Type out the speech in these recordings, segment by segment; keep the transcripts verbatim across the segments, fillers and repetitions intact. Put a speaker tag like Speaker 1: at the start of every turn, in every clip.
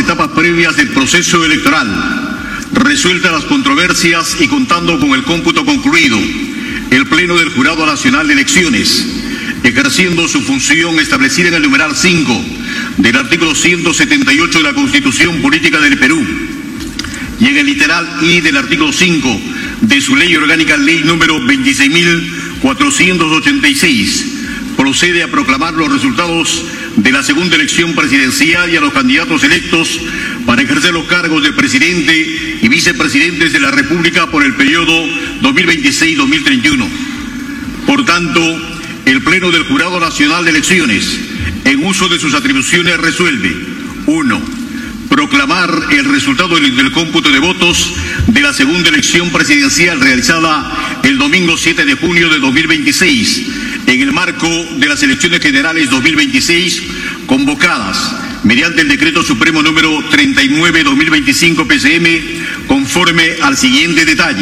Speaker 1: etapas previas del proceso electoral, resueltas las controversias y contando con el cómputo concluido, el Pleno del Jurado Nacional de Elecciones, ejerciendo su función establecida en el numeral cinco del artículo ciento setenta y ocho de la Constitución Política del Perú y en el literal I del artículo cinco de su ley orgánica, ley número veintiséis mil cuatrocientos ochenta y seis, procede a proclamar los resultados de la segunda elección presidencial y a los candidatos electos para ejercer los cargos de presidente y vicepresidentes de la República por el periodo dos mil veintiséis a dos mil treinta y uno. Por tanto, el Pleno del Jurado Nacional de Elecciones, en uso de sus atribuciones, resuelve: uno. Proclamar el resultado del, del cómputo de votos de la segunda elección presidencial realizada el domingo siete de junio de dos mil veintiséis, en el marco de las elecciones generales dos mil veintiséis, convocadas mediante el Decreto Supremo número treinta y nueve barra dos mil veinticinco P C M, conforme al siguiente detalle.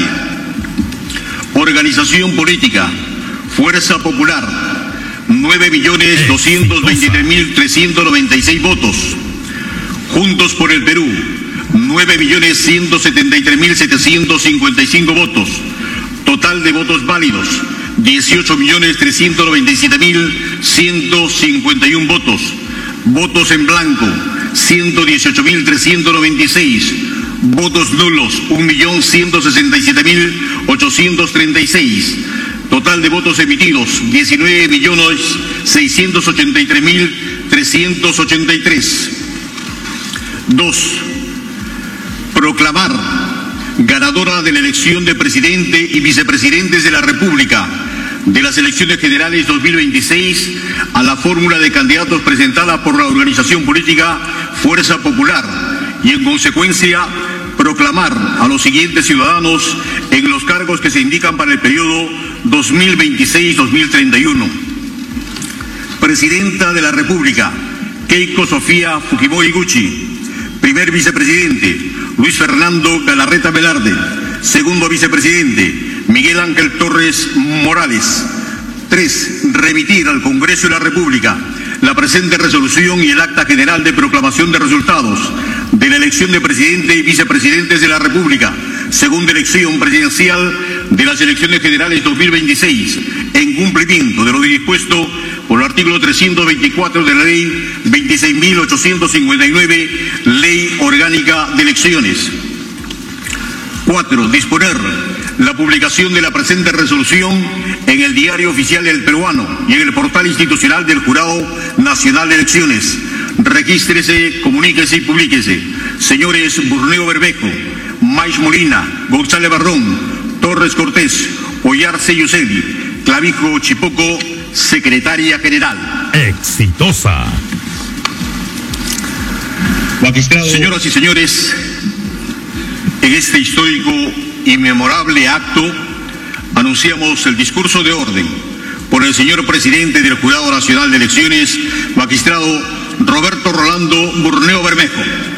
Speaker 1: Organización política: Fuerza Popular, nueve millones doscientos veintitrés mil trescientos noventa y seis votos. Juntos por el Perú, nueve millones ciento setenta y tres mil setecientos cincuenta y cinco votos. Total de votos válidos, dieciocho millones trescientos noventa y siete mil ciento cincuenta y uno votos. Votos en blanco, ciento dieciocho mil trescientos noventa y seis. Votos nulos, un millón ciento sesenta y siete mil ochocientos treinta y seis. Total de votos emitidos, diecinueve millones seiscientos ochenta y tres mil trescientos ochenta y tres. Dos. Proclamar ganadora de la elección de presidente y vicepresidentes de la República de las elecciones generales dos mil veintiséis a la fórmula de candidatos presentada por la organización política Fuerza Popular y, en consecuencia, proclamar a los siguientes ciudadanos en los cargos que se indican para el periodo dos mil veintiséis a dos mil treinta y uno. Presidenta de la República, Keiko Sofía Fujimori Gucci. Primer vicepresidente, Luis Fernando Galarreta Velarde. Segundo vicepresidente, Miguel Ángel Torres Morales. Tres. Remitir al Congreso de la República la presente resolución y el acta general de proclamación de resultados de la elección de presidente y vicepresidentes de la República, segunda elección presidencial de las elecciones generales dos mil veintiséis, en cumplimiento de lo dispuesto por el artículo trescientos veinticuatro de la ley veintiséis mil ochocientos cincuenta y nueve, ley orgánica de elecciones. Cuatro. Disponer la publicación de la presente resolución en el Diario Oficial del Peruano y en el portal institucional del Jurado Nacional de Elecciones. Regístrese, comuníquese y publíquese. Señores Burneo Bermejo, Mais Molina, González Barrón, Torres Cortés, Oyarce Yuseli, Clavijo Chipoco, Secretaria General.
Speaker 2: Exitosa.
Speaker 1: Magistrado. Señoras y señores, en este histórico y memorable acto anunciamos el discurso de orden por el señor presidente del Jurado Nacional de Elecciones, magistrado Roberto Rolando Burneo Bermejo.